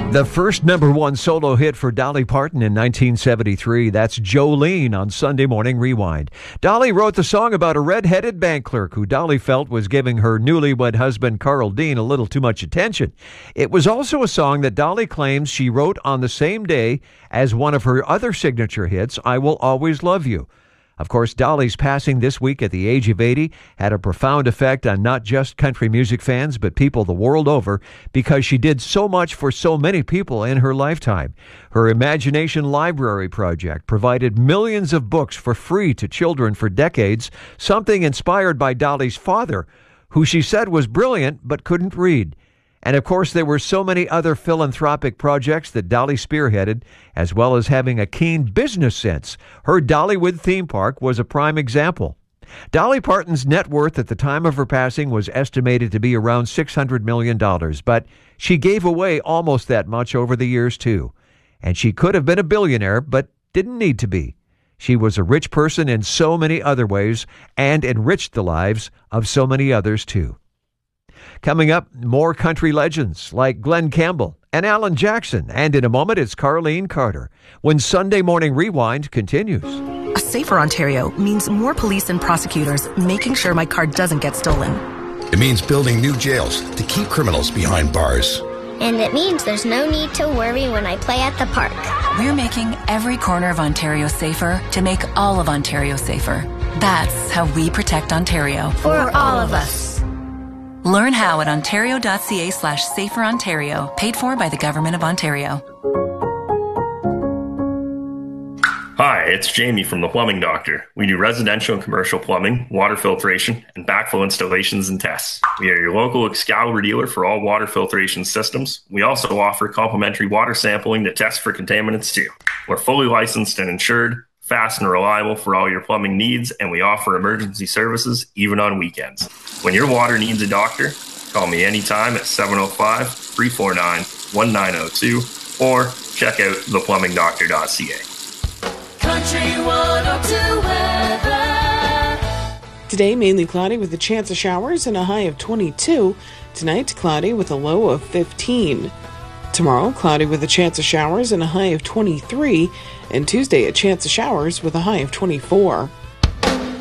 The first number one solo hit for Dolly Parton in 1973. That's Jolene on Sunday Morning Rewind. Dolly wrote the song about a red-headed bank clerk who Dolly felt was giving her newlywed husband Carl Dean a little too much attention. It was also a song that Dolly claims she wrote on the same day as one of her other signature hits, I Will Always Love You. Of course, Dolly's passing this week at the age of 80 had a profound effect on not just country music fans, but people the world over, because she did so much for so many people in her lifetime. Her Imagination Library project provided millions of books for free to children for decades, something inspired by Dolly's father, who she said was brilliant but couldn't read. And of course, there were so many other philanthropic projects that Dolly spearheaded, as well as having a keen business sense. Her Dollywood theme park was a prime example. Dolly Parton's net worth at the time of her passing was estimated to be around $600 million, but she gave away almost that much over the years, too. And she could have been a billionaire, but didn't need to be. She was a rich person in so many other ways and enriched the lives of so many others, too. Coming up, more country legends like Glenn Campbell and Alan Jackson. And in a moment, it's Carlene Carter when Sunday Morning Rewind continues. A safer Ontario means more police and prosecutors making sure my car doesn't get stolen. It means building new jails to keep criminals behind bars. And it means there's no need to worry when I play at the park. We're making every corner of Ontario safer to make all of Ontario safer. That's how we protect Ontario. For all of us. Learn how at ontario.ca/saferontario, paid for by the Government of Ontario. Hi, it's Jamie from The Plumbing Doctor. We do residential and commercial plumbing, water filtration, and backflow installations and tests. We are your local Excalibur dealer for all water filtration systems. We also offer complimentary water sampling to test for contaminants too. We're fully licensed and insured, fast and reliable for all your plumbing needs, and we offer emergency services even on weekends. When your water needs a doctor, call me anytime at 705-349-1902 or check out theplumbingdoctor.ca. Country 102 weather. Today, mainly cloudy with a chance of showers and a high of 22. Tonight, cloudy with a low of 15. Tomorrow, cloudy with a chance of showers and a high of 23. And Tuesday, a chance of showers with a high of 24.